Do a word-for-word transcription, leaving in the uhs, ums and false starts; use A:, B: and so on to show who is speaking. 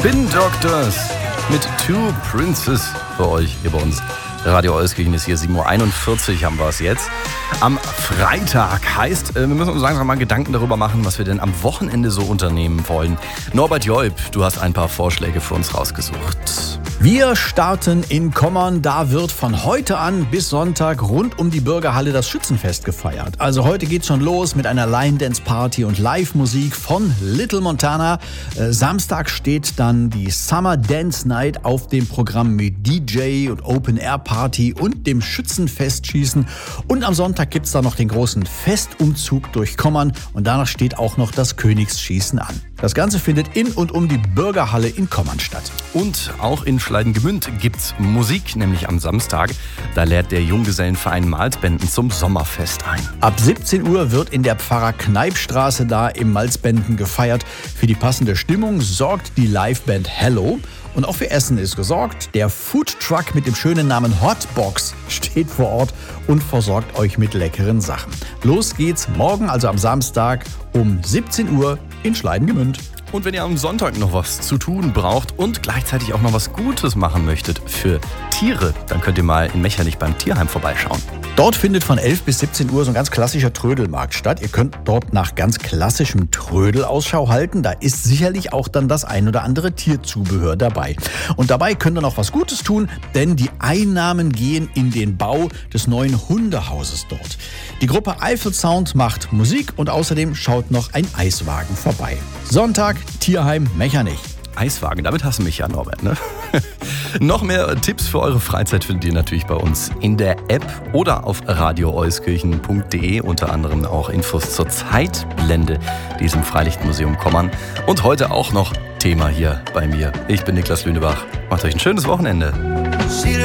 A: Spin Doctors mit Two Princes für euch hier bei uns. Radio Euskirchen ist hier, sieben Uhr einundvierzig haben wir es jetzt. Am Freitag heißt, wir müssen uns langsam mal Gedanken darüber machen, was wir denn am Wochenende so unternehmen wollen. Norbert Joib, du hast ein paar Vorschläge für uns rausgesucht.
B: Wir starten in Kommern. Da wird von heute an bis Sonntag rund um die Bürgerhalle das Schützenfest gefeiert. Also heute geht's schon los mit einer Line-Dance-Party und Live-Musik von Little Montana. Äh, Samstag steht dann die Summer Dance Night auf dem Programm mit D J und Open-Air-Party und dem Schützenfestschießen. Und am Sonntag gibt's da noch den großen Festumzug durch Kommern und danach steht auch noch das Königsschießen an. Das Ganze findet in und um die Bürgerhalle in Kommern statt.
A: Und auch in Schleidengemünd gibt's Musik, nämlich am Samstag. Da lädt der Junggesellenverein Malzbänden zum Sommerfest ein.
B: Ab siebzehn Uhr wird in der Pfarrer-Kneip-Straße da im Malzbänden gefeiert. Für die passende Stimmung sorgt die Liveband Hello. Und auch für Essen ist gesorgt. Der Foodtruck mit dem schönen Namen Hotbox steht vor Ort und versorgt euch mit leckeren Sachen. Los geht's morgen, also am Samstag um siebzehn Uhr in Schleidengemünd.
A: Und wenn ihr am Sonntag noch was zu tun braucht und gleichzeitig auch noch was Gutes machen möchtet für Tiere, dann könnt ihr mal in Mechernich beim Tierheim vorbeischauen.
B: Dort findet von elf bis siebzehn Uhr so ein ganz klassischer Trödelmarkt statt. Ihr könnt dort nach ganz klassischem Trödel Ausschau halten. Da ist sicherlich auch dann das ein oder andere Tierzubehör dabei. Und dabei könnt ihr noch was Gutes tun, denn die Einnahmen gehen in den Bau des neuen Hundehauses dort. Die Gruppe Eiffel Sound macht Musik und außerdem schaut noch ein Eiswagen vorbei. Sonntag, Tierheim Mechernich.
A: Eiswagen, damit hast du mich ja, Norbert, ne? Noch mehr Tipps für eure Freizeit findet ihr natürlich bei uns in der App oder auf radio euskirchen punkt de, unter anderem auch Infos zur Zeitblende, die ist im Freilichtmuseum Kommern. Und heute auch noch Thema hier bei mir. Ich bin Niklas Lünebach. Macht euch ein schönes Wochenende.